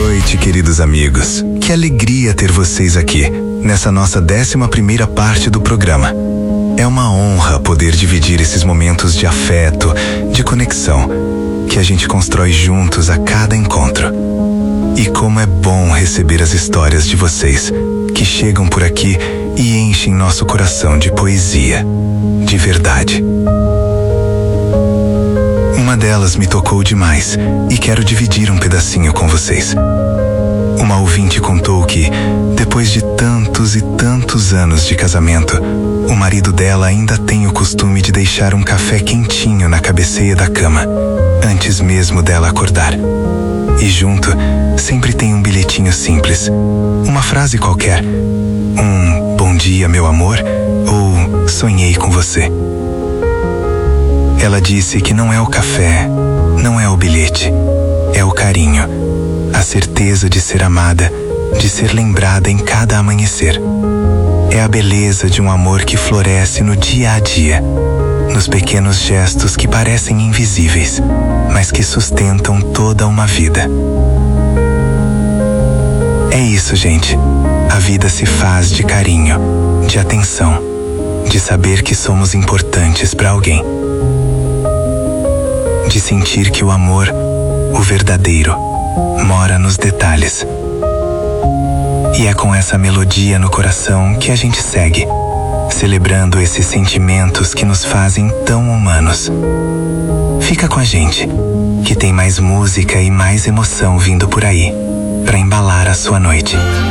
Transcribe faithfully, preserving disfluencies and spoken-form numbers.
noite, queridos amigos. Que alegria ter vocês aqui, nessa nossa décima primeira parte do programa. É uma honra poder dividir esses momentos de afeto, de conexão, que a gente constrói juntos a cada encontro. E como é bom receber as histórias de vocês, que chegam por aqui e enchem nosso coração de poesia, de verdade. Uma delas me tocou demais e quero dividir um pedacinho com vocês. Uma ouvinte contou que, depois de tantos e tantos anos de casamento, o marido dela ainda tem o costume de deixar um café quentinho na cabeceira da cama, antes mesmo dela acordar. E junto, sempre tem um bilhetinho simples, uma frase qualquer, um bom dia, meu amor, ou sonhei com você. Ela disse que não é o café, não é o bilhete, é o carinho, a certeza de ser amada, de ser lembrada em cada amanhecer. É a beleza de um amor que floresce no dia a dia, nos pequenos gestos que parecem invisíveis, mas que sustentam toda uma vida. É isso, gente. A vida se faz de carinho, de atenção, de saber que somos importantes para alguém. De sentir que o amor, o verdadeiro, mora nos detalhes. E é com essa melodia no coração que a gente segue, celebrando esses sentimentos que nos fazem tão humanos. Fica com a gente, que tem mais música e mais emoção vindo por aí, para embalar a sua noite.